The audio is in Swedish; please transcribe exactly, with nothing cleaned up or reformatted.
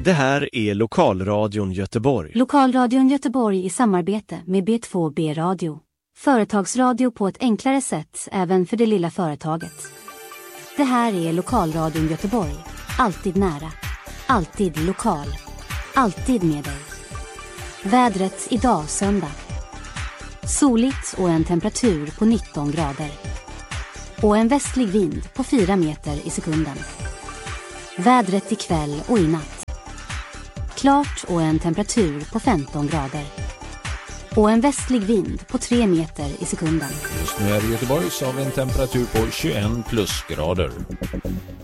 Det här är Lokalradion Göteborg. Lokalradion Göteborg i samarbete med B två B Radio. Företagsradio på ett enklare sätt även för det lilla företaget. Det här är Lokalradion Göteborg. Alltid nära. Alltid lokal. Alltid med dig. Vädret idag söndag. Soligt och en temperatur på nitton grader. Och en västlig vind på fyra meter i sekunden. Vädret ikväll och i natt. Klart och en temperatur på femton grader. Och en västlig vind på tre meter i sekunden. Just nu är det Göteborg som har en temperatur på tjugoen plusgrader.